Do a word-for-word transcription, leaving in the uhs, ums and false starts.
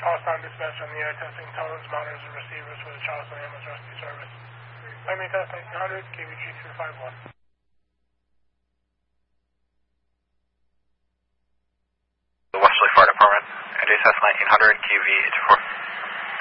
Charlestown Dispatch on the air testing tones, monitors, and receivers for the Charleston Ambulance Rescue Service. Miami Test nineteen hundred, K V G three five one. The Westerly Fire Department, N J S nineteen hundred, Q V eight two four.